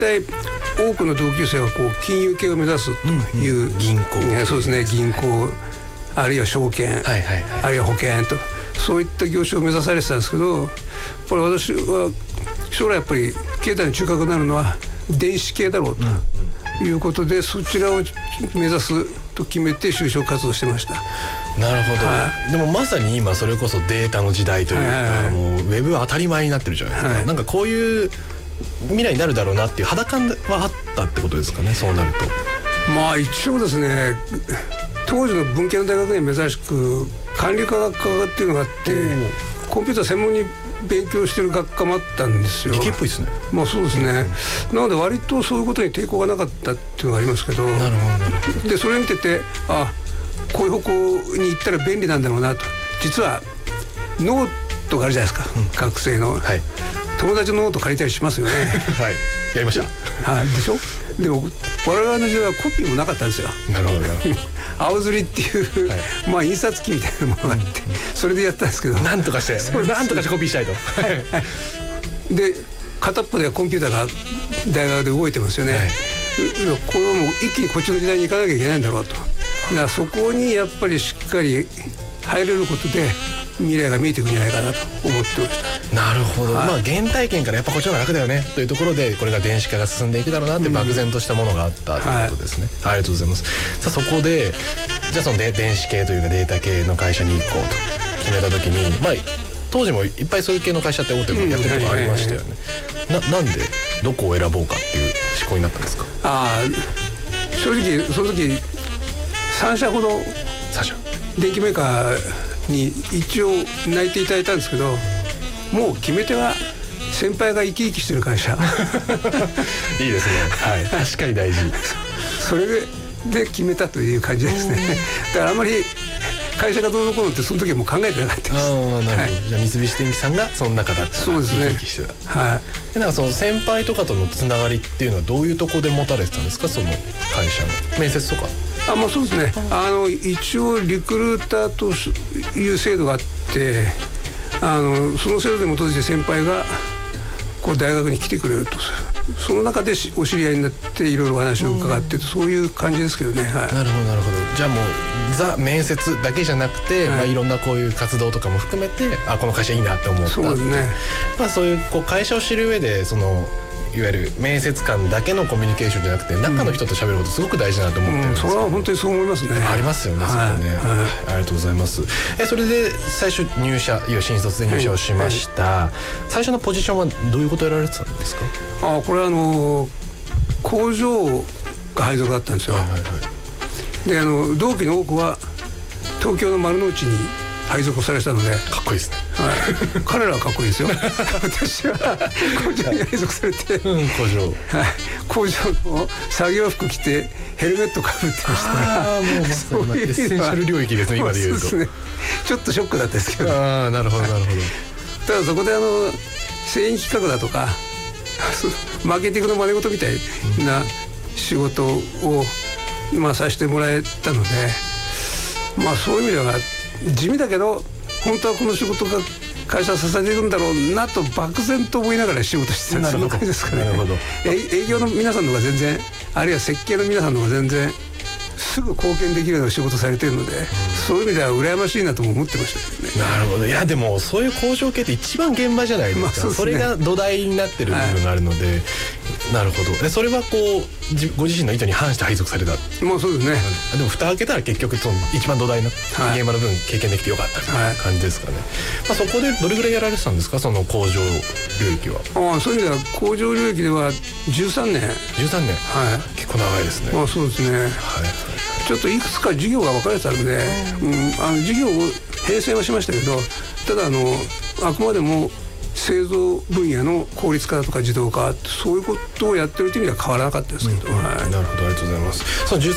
大多くの同級生はこう金融系を目指すという、 銀行、 そうですね、銀行あるいは証券、あるいは保険と、そういった業種を目指されてたんですけど、これ私は将来やっぱり経済の中核になるのは電子系だろうということで、そちらを目指すと決めて就職活動してました。 なるほど、でもまさに今それこそデータの時代というか、もうウェブは当たり前になってるじゃないですか、なんかこういう未来になるだろうなっていう肌感はあったってことですかね、そうなると。 まあ一応ですね、当時の文系の大学には珍しく管理科学科っていうのがあって、コンピューター専門に勉強してる学科もあったんですよ。 理系っぽいですね。 まあそうですね、なので割とそういうことに抵抗がなかったっていうのがありますけど、 なるほど。 でそれを見てて、こういう方向に行ったら便利なんだろうなと。実はノートがあるじゃないですか、学生の、友達のノート借りたりしますよねはい、やりました。 でしょ。でも我々の時代はコピーもなかったんですよ。 なるほど青刷りっていう、まあ印刷機みたいなものがあって、それでやったんですけど、 なんとかしてコピーしたいとで片っぽではコンピューターが大学で動いてますよね、これはもう一気にこっちの時代に行かなきゃいけないんだろうと。だからそこにやっぱりしっかり入れることで未来が見えていくんじゃないかなと思ってました。 なるほど、まあ原体験からやっぱこっちの方が楽だよねというところで、これが電子化が進んでいくだろうなって漠然としたものがあったということですね、ありがとうございます。さあそこでじゃあその電子系というかデータ系の会社に行こうと決めた時に、まあ当時もいっぱいそういう系の会社って大手もやってるとこありましたよね。なんでどこを選ぼうかっていう思考になったんですか。 正直その時3社ほど電機メーカーに一応内定いただいたんですけど、もう決め手は先輩が生き生きしてる会社いいですね、確かに大事それで決めたという感じですねだからあんまり会社がどうのこうのってその時はもう考えてなかったです。 なるほど、じゃあ三菱電機さんがその中だったらそうですね、 生き生きしてた。でなんかその先輩とかとのつながりっていうのはどういうところで持たれてたんですか、その会社の面接とか。 まあそうですね、一応リクルーターという制度があって、その制度に基づいて先輩がこう大学に来てくれると、その中でお知り合いになっていろいろ話を伺ってと、そういう感じですけどね。なるほどなるほど。じゃあもうザ面接だけじゃなくて、いろんなこういう活動とかも含めてこの会社いいなって思った。 そうですね、 そういう会社を知る上でいわゆる面接官だけのコミュニケーションじゃなくて、中の人と喋ることすごく大事だなと思ってるんですけど、 それは本当にそう思いますね。 ありますよね、そこね、ありがとうございます。それで最初入社、いわゆる新卒で入社をしました、最初のポジションはどういうことをやられてたんですか。 これは工場が配属だったんですよ、で同期の多くは東京の丸の内に配属されてたので、 かっこいいですね、 彼らはかっこいいですよ私は工場に配属されて、工場の作業服着てヘルメットかぶってましたから、 もうまさにエッセンシャル領域ですね、今で言うと。そうですね、 ちょっとショックだったですけど。 なるほどなるほど。 ただそこで製品企画だとかマーケティングの真似事みたいな仕事をさせてもらえたので、そういう意味では地味だけど本当はこの仕事が会社を支えているんだろうなと漠然と思いながら仕事してた、そんな感じですかね。営業の皆さんの方が全然、あるいは設計の皆さんの方が全然すぐ貢献できるような仕事されてるので、そういう意味では羨ましいなとも思ってましたけどね。なるほど。いやでもそういう工場系って一番現場じゃないですか、それが土台になってる部分があるので、なるほど。それはご自身の意図に反して配属された。 そうですね、 でも蓋開けたら結局一番土台の現場の分経験できてよかったみたいな感じですかね。そこでどれぐらいやられてたんですか、その工場領域は。 そういう意味では工場領域では13年。 結構長いですね。 そうですね、ちょっといくつか事業が分かれてたので、事業を編成はしましたけど、ただあくまでも製造分野の効率化だとか自動化、そういうことをやってるという意味では変わらなかったですけど。 なるほど、ありがとうございます。その13